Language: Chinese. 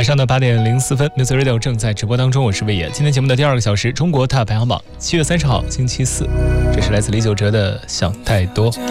晚上的8点04分 ，Music Radio 正在直播当中，我是魏野。今天节目的第2个小时，中国大排行榜，7月30号星期四，这是来自李玖哲的《想太多》。